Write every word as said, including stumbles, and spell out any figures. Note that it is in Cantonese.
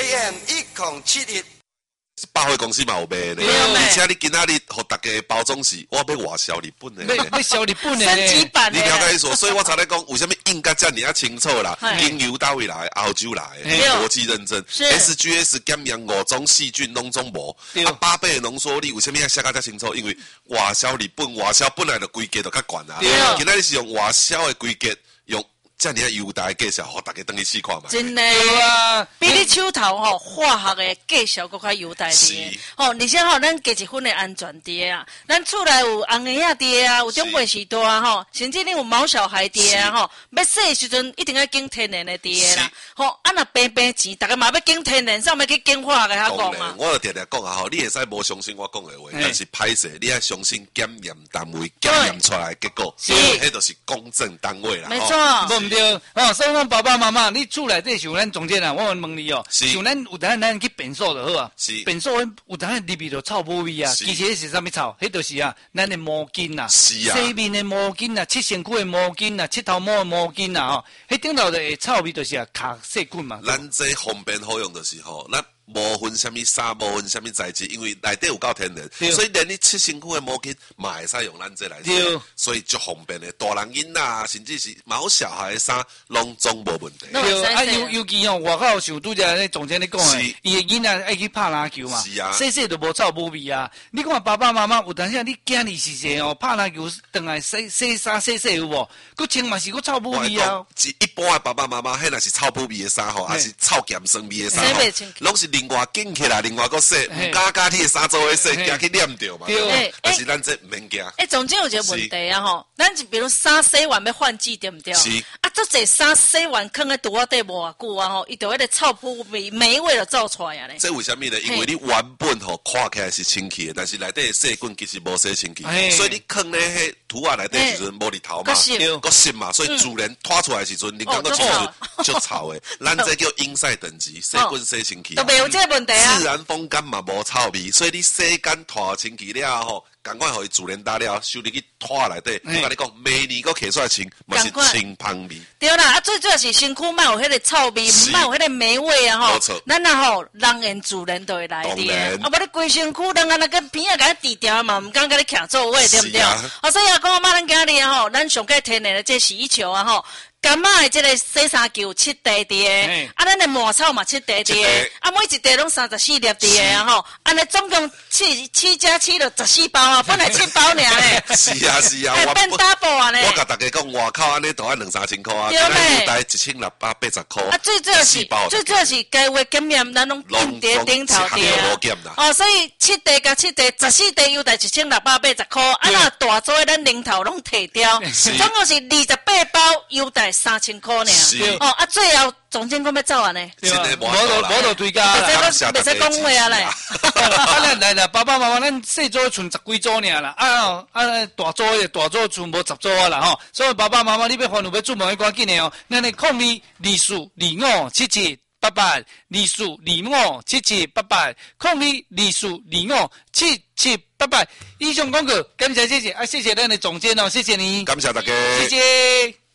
M 一零七一。 百货公司嘛有卖的，而且你今仔日互大家包装是，我要外销日本的， 要销日本的， 升级版的。 你了解意思？所以我才来讲，为什么应该这么啊清楚啦？经由到位来，澳洲来的，国际认证 ，S G S 检验五种细菌拢总无。啊，八倍浓缩力为什么要写甲遮清楚？因为外销日本，外销本来的规格就较悬啊。今仔日是用外销的规格用。这样优待介绍，互大家等去试看嘛。 真的啊，比你手头吼化学的介绍搁较优待啲。吼，而且吼，咱加一分的安全伫啊，咱厝内有红婴仔伫啊，有长辈时代啊，吼，甚至你有毛小孩伫啊，吼，要洗的时阵一定要经天然的伫啦。吼，啊若平平钱，大家嘛要经天然，上要去经化嘅遐讲啊。 我就常常讲啊，吼，你会使无相信我讲的话，但是歹势，你要相信检验单位检验出来的结果，是，迄就是公正单位啦。 没错。 对，哦，所以讲爸爸妈妈，你厝内底像咱总监啊，我问你哦，像咱有当咱去变数就好啊，变数有当入面就臭无味啊，其实是啥物臭？迄就是啊，咱的毛巾啊，洗面的毛巾啊，擦身躯的毛巾啊，擦头毛的毛巾啊，吼，迄顶头的会臭味就是啊，卡细菌嘛。 咱这方便好用就是吼，咱。无分什么纱，无分什么材质，因为内底有够天然，所以连你擦身躯的毛巾嘛会使用咱这来做，所以足方便的。大人囡仔甚至是毛小孩的衫，拢总无问题。 对啊，尤尤其哦，外口像拄则咧总监咧讲的，伊的囡仔爱去拍篮球嘛， 是啊， 细细都无臭无味啊。你看爸爸妈妈有当时你囝儿是谁哦，拍篮球回来洗洗衫洗洗有无？佮穿嘛是佮臭无味啊。 一般的爸爸妈妈，迄若是臭无味的衫吼，还是臭咸酸味的衫吼，拢是。另外紧起来，另外个洗，唔加加你的衫做伙洗，惊去黏掉嘛。对，但是咱这唔免惊。 哎，总之有一个问题啊吼，咱就比如衫洗完要换季对唔对？是。啊，这这衫洗完放在桌底无偌久啊吼，伊就迄个臭扑味霉味就走出来啊咧。 这为什么呢？因为你原本吼看起来是清气的，但是内底的细菌其实无洗清气，所以你放咧迄土啊内底时阵无日头嘛，个湿嘛，所以自然拖出来时阵，你感觉就是就臭的。咱这叫英赛等级，细菌洗清气。 有这个问题啊！ 自然风干嘛无臭味，所以你洗干拖清气了吼，赶快互伊自然打了，收入去拖内底。我甲你讲，明年个摕出来清，嘛是清芳味。 对啦，啊，最主要是身躯莫有迄个臭味，莫有迄个霉味啊吼。咱啊吼，人缘自然就会来的。啊，无你规身躯，人啊那个边啊甲你低调嘛，毋敢甲你徛座位，对不对？啊，所以啊，讲妈咱今日啊吼，咱上个天然的这洗衣球啊吼。干嘛的这个洗衫球七地的，啊，咱的抹草嘛七地的，啊，每一地拢三十四粒的啊吼，安尼总共七七加七就十四包啊，本来七包尔咧。 是啊是啊， 我变 double 啊咧。 我甲大家讲，外口安尼都要两三千块啊，咱优待一千六百八十块。啊， 最主要是最主要是该月检验咱拢定伫顶头的。哦，所以七地加七地，十四地优待一千六百八十块，啊，那大组的咱零头拢摕掉，总共是二十八包优待。三千块呢，哦啊，最后总监讲要走啊呢， 真的无无无就对家啦， 袂使袂使讲话啊嘞。 啊，咱来啦，爸爸妈妈，咱细组剩十几组尔啦，啊啊，大组的大组剩无十组啊啦吼，所以爸爸妈妈，你要烦恼要出门要赶紧的哦，咱的控你二四二五七七八八，二四二五七七八八，控你二四二五七七八八。以上广告，感谢谢谢啊，谢谢咱的总监哦，谢谢你， 感谢大家， 谢谢。